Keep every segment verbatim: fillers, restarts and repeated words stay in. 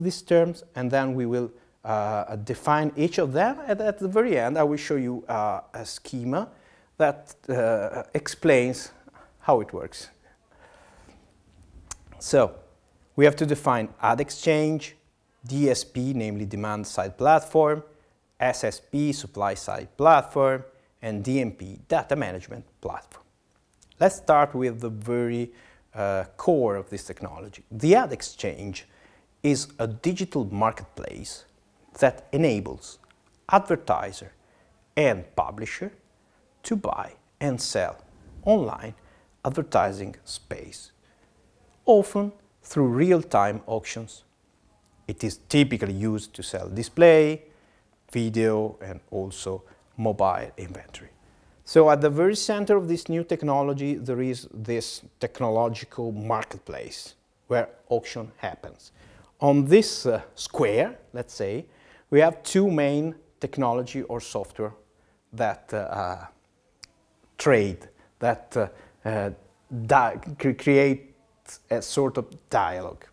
these terms, and then we will uh, define each of them, and at the very end I will show you uh, a schema that uh, explains how it works. So we have to define ad exchange, D S P, namely demand side platform, S S P, supply side platform, and D M P, data management platform. Let's start with the very uh, core of this technology. The ad exchange is a digital marketplace that enables advertiser and publisher to buy and sell online advertising space, often through real-time auctions. It is typically used to sell display, video, and also mobile inventory. So at the very center of this new technology, there is this technological marketplace where auction happens. On this uh, square, let's say, we have two main technology or software that uh, uh, trade, that uh, uh, create a sort of dialogue.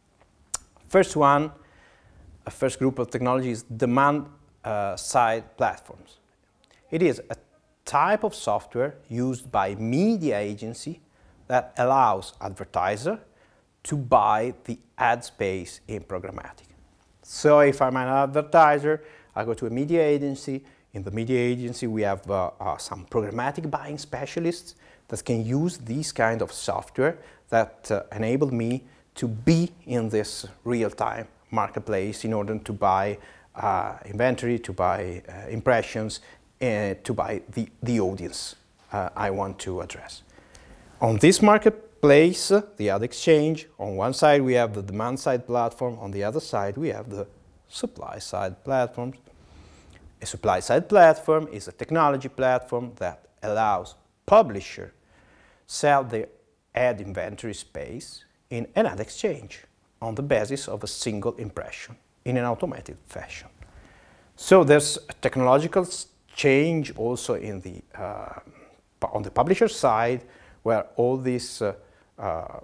First one, a first group of technology is demand uh, side platforms. It is a type of software used by media agency that allows advertiser to buy the ad space in programmatic. So if I'm an advertiser, I go to a media agency. In the media agency, we have uh, uh, some programmatic buying specialists that can use this kind of software that uh, enable me to be in this real-time marketplace in order to buy uh, inventory, to buy uh, impressions, and to buy the, the audience uh, I want to address. On this marketplace, uh, the ad exchange, on one side we have the demand side platform, on the other side we have the supply side platforms. A supply side platform is a technology platform that allows publisher sell their ad inventory space in an ad exchange on the basis of a single impression in an automated fashion. So there's a technological change also in the, uh, on the publisher side, where all these uh, uh,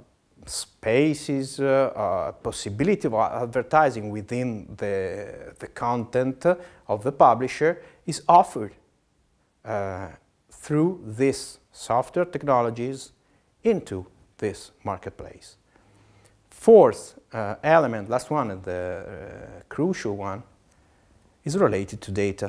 spaces, uh, uh, possibility of advertising within the, the content of the publisher is offered uh, through these software technologies into this marketplace. Fourth uh, element, last one, and the uh, crucial one, is related to data.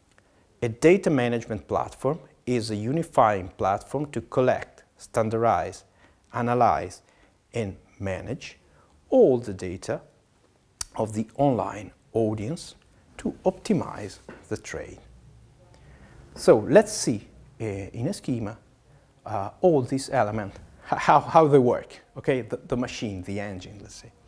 A data management platform is a unifying platform to collect, standardize, analyze, and manage all the data of the online audience to optimize the trade. So let's see uh, in a schema uh, all these elements, how, how they work, okay, the, the machine, the engine, let's say.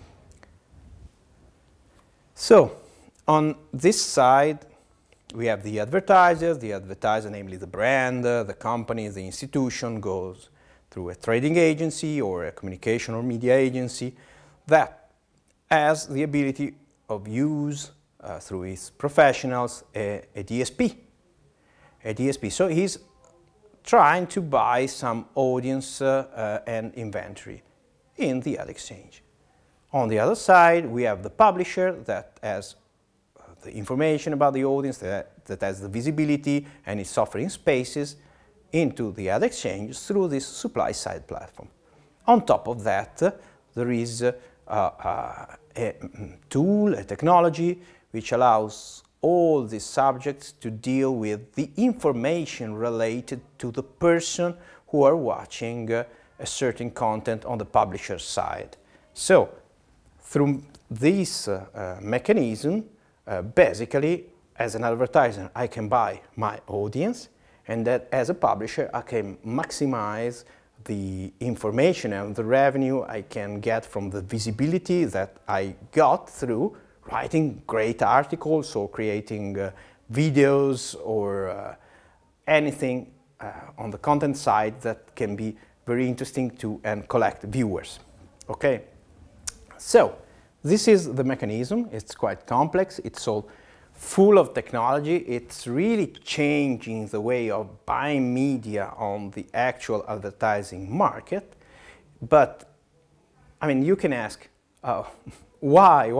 So on this side, we have the advertiser. The advertiser, namely the brand, uh, the company, the institution, goes through a trading agency or a communication or media agency that has the ability of use uh, through its professionals a, a D S P. A D S P. So he's trying to buy some audience uh, uh, and inventory in the ad exchange. On the other side, we have the publisher that has the information about the audience, that, that has the visibility and is offering spaces into the ad exchange through this supply side platform. On top of that, uh, there is uh, uh, a tool, a technology, which allows all these subjects to deal with the information related to the person who are watching uh, a certain content on the publisher side. So, through this uh, uh, mechanism, uh, basically, as an advertiser, I can buy my audience, and that as a publisher, I can maximize the information and the revenue I can get from the visibility that I got through writing great articles or creating uh, videos or uh, anything uh, on the content side that can be very interesting to and collect viewers. Okay, so this is the mechanism. It's quite complex. It's all full of technology. It's really changing the way of buying media on the actual advertising market. But I mean, you can ask, oh, Why?